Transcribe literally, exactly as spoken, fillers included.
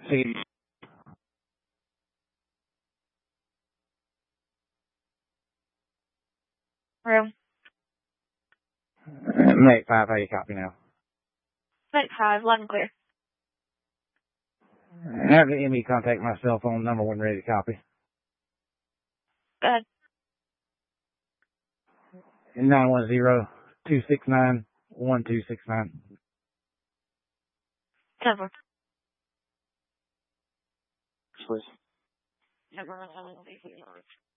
See. Room. Make five, how you copy now? Make five, loud and clear. Have the M E contact my cell phone number when ready to copy. Go ahead. nine one zero, two six nine, one two six nine. Seven. Please. Never.